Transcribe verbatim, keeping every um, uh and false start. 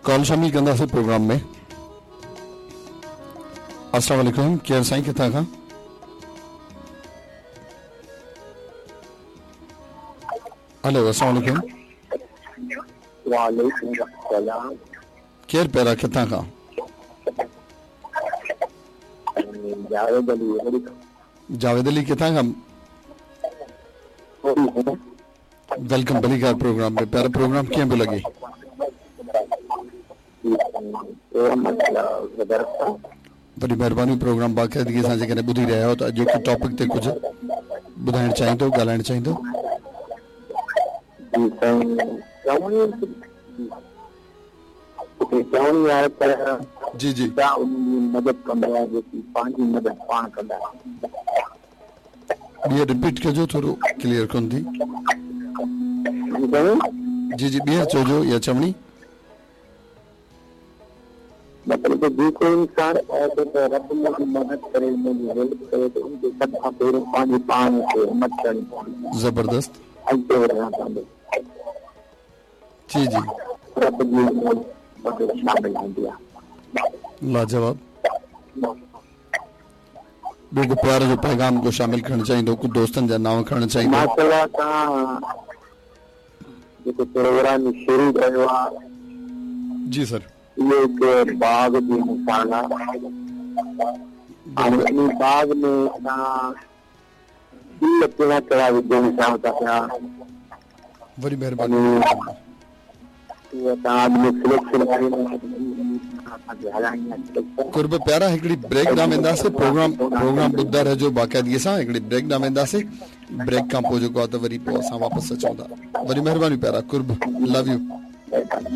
Call शामिल कंदासीं programme में। अस्सलाम वालेकुम, केर साईं किथां खां? हेलो, अस्सलाम वालेकुम। वालेकुम अस्सलाम। केर पहिरां किथां खां? जावेद अली। जावेद अली किथां खां? वेलकम बलीकार प्रोग्राम में। पहिरियों प्रोग्राम कीअं पियो लॻे? वॾी महिरबानी। प्रोग्राम बाक़ाइदगी सां जेकॾहिं ॿुधी रहिया आहियो त अॼोके टॉपिक ते कुझु ॿुधाइणु चाहींदो, ॻाल्हाइणु चाहींदो? जी जी मदद कंदो आहे जेकी पंहिंजी मदद पाण कंदा आहिनि। ॿीहर रिपीट कजो, थोरो क्लियर कोन थी। जी जी ॿीहर चइजो इहा चवणी। मतलब जो कोई इंसान ऐसे तो रब की मदद करे, मेरी हेल्प करे तो उनके सब का पेड़ पानी पान से मत करनी। जबरदस्त। ऐसे रहना चाहिए। जी जी रब की मदद शामिल हो गया। लाजवाब। ॿियो को प्यार जो पैगाम को शामिल करणु चाहींदो, कुझु दोस्तनि जा नाम खणणु चाहींदो? माशाल्लाह तव्हां जेको प्रोग्राम शुरू कयो आहे, जी सर, ये एक बाग जी मिसाल आहे। इन बाग में तव्हां दिल कहिड़ा कहिड़ा विझणु चाहियो था पिया? वरी महिरबानी। कुर्ब प्यारा हिकिड़ी ब्रेक ॾांहुं वेंदासीं। प्रोग्राम प्रोग्राम ॿुधंदा रहिजो बाक़ाइदगीअ सां। हिकिड़ी ब्रेक ॾांहुं वेंदासीं। ब्रेक खां पोइ जेको आहे त वरी पोइ असां वापसि अचूं था। वरी महिरबानी प्यारा। कुर्ब, लव यू।